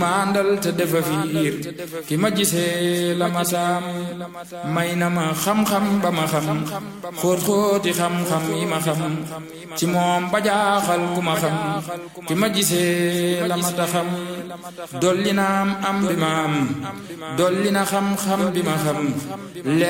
ma àndal te defa fiir ki ma gisee la ma saam may na ma xam-xam ba ma xam xóot-xóoti xam-xam yi ma xam ci moom ba jaaxal ku ma xam ki ma gisee la ma ta xam dolli na am bi ma am dolli na xam-xam bi ma xam